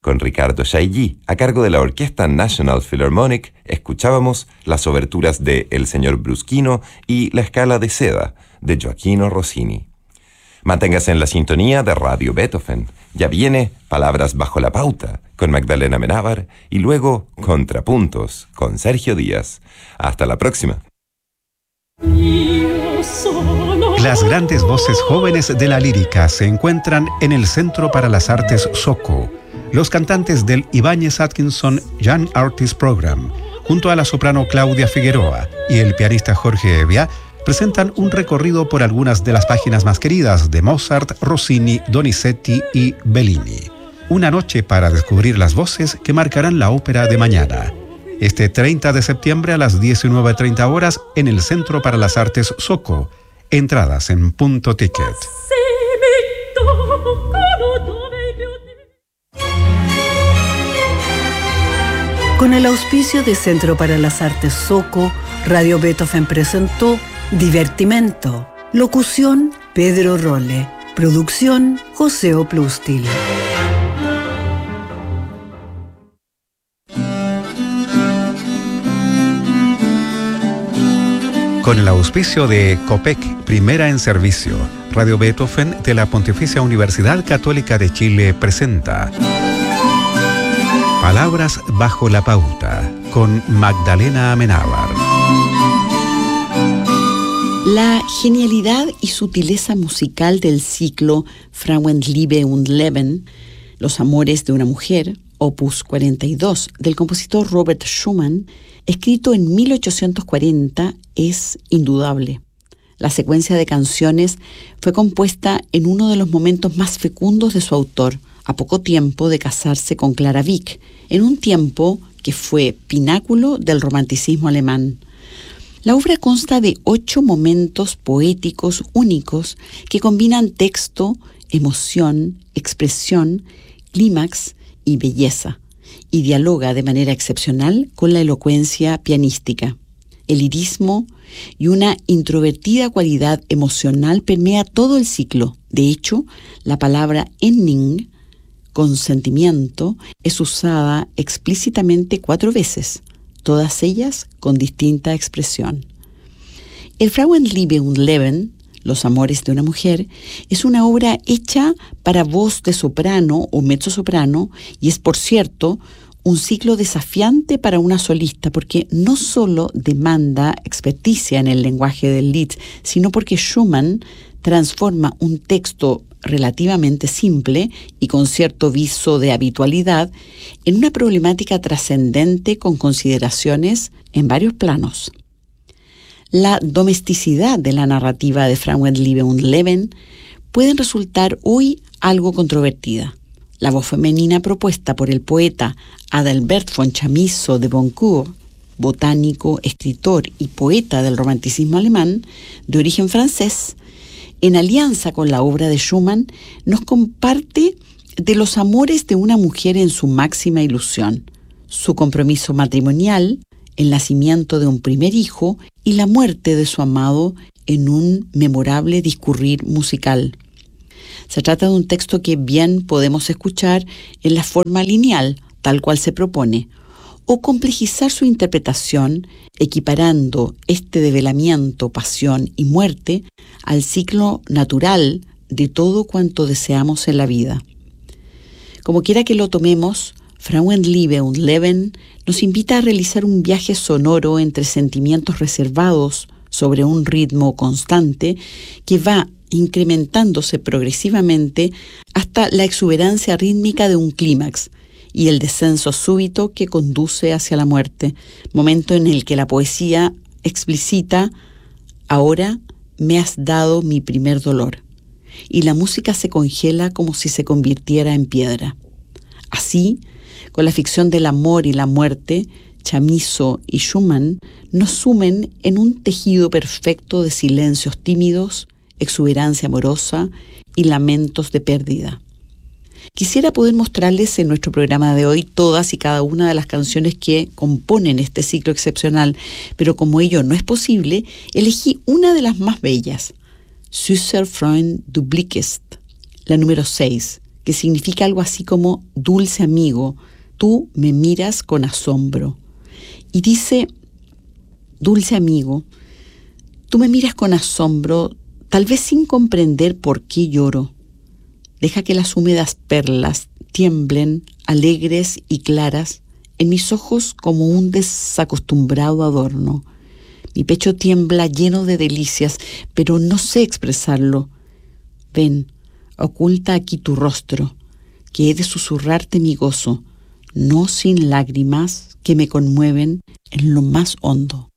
Con Ricardo Chailly, a cargo de la Orquesta National Philharmonic, escuchábamos las oberturas de El señor Brusquino y La escala de seda, de Gioachino Rossini. Manténgase en la sintonía de Radio Beethoven. Ya viene Palabras bajo la pauta, con Magdalena Amenábar, y luego Contrapuntos, con Sergio Díaz. Hasta la próxima. Las grandes voces jóvenes de la lírica se encuentran en el Centro para las Artes SOCO. Los cantantes del Ibáñez Atkinson Young Artist Program, junto a la soprano Claudia Figueroa y el pianista Jorge Evia, presentan un recorrido por algunas de las páginas más queridas de Mozart, Rossini, Donizetti y Bellini. Una noche para descubrir las voces que marcarán la ópera de mañana. Este 30 de septiembre a las 19:30 horas en el Centro para las Artes SOCO. Entradas en Punto Ticket. Con el auspicio de Centro para las Artes SOCO, Radio Beethoven presentó Divertimento. Locución, Pedro Rolle. Producción, José Oplustil. Con el auspicio de COPEC, Primera en Servicio, Radio Beethoven de la Pontificia Universidad Católica de Chile presenta Palabras bajo la pauta, con Magdalena Amenábar. La genialidad y sutileza musical del ciclo Frauenliebe und Leben, Los amores de una mujer, opus 42, del compositor Robert Schumann, escrito en 1840, es indudable. La secuencia de canciones fue compuesta en uno de los momentos más fecundos de su autor, a poco tiempo de casarse con Clara Wieck, en un tiempo que fue pináculo del romanticismo alemán. La obra consta de 8 momentos poéticos únicos que combinan texto, emoción, expresión, clímax y belleza, y dialoga de manera excepcional con la elocuencia pianística. El lirismo y una introvertida cualidad emocional permea todo el ciclo. De hecho, la palabra Ending, consentimiento, es usada explícitamente 4 veces, todas ellas con distinta expresión. El Frauenliebe und Leben, Los amores de una mujer, es una obra hecha para voz de soprano o mezzosoprano y es, por cierto, un ciclo desafiante para una solista porque no solo demanda experticia en el lenguaje del Lied, sino porque Schumann transforma un texto relativamente simple y con cierto viso de habitualidad en una problemática trascendente con consideraciones en varios planos. La domesticidad de la narrativa de Frauenliebe und Leben pueden resultar hoy algo controvertida. La voz femenina propuesta por el poeta Adalbert von Chamisso de Boncourt, botánico, escritor y poeta del romanticismo alemán, de origen francés, en alianza con la obra de Schumann, nos comparte de los amores de una mujer en su máxima ilusión, su compromiso matrimonial, el nacimiento de un primer hijo y la muerte de su amado en un memorable discurrir musical. Se trata de un texto que bien podemos escuchar en la forma lineal, tal cual se propone, o complejizar su interpretación, equiparando este develamiento, pasión y muerte al ciclo natural de todo cuanto deseamos en la vida. Como quiera que lo tomemos, Frauenliebe und Leben nos invita a realizar un viaje sonoro entre sentimientos reservados sobre un ritmo constante que va incrementándose progresivamente hasta la exuberancia rítmica de un clímax y el descenso súbito que conduce hacia la muerte, momento en el que la poesía explicita: ahora me has dado mi primer dolor, y la música se congela como si se convirtiera en piedra. Así, con la ficción del amor y la muerte, Chamisso y Schumann nos sumen en un tejido perfecto de silencios tímidos, exuberancia amorosa y lamentos de pérdida. Quisiera poder mostrarles en nuestro programa de hoy todas y cada una de las canciones que componen este ciclo excepcional, pero como ello no es posible, elegí una de las más bellas, Süßer Freund du blickest, la número 6, que significa algo así como dulce amigo, tú me miras con asombro. Y dice, dulce amigo, tú me miras con asombro, tal vez sin comprender por qué lloro. Deja que las húmedas perlas tiemblen, alegres y claras, en mis ojos como un desacostumbrado adorno. Mi pecho tiembla lleno de delicias, pero no sé expresarlo. Ven, oculta aquí tu rostro, que he de susurrarte mi gozo, no sin lágrimas que me conmueven en lo más hondo.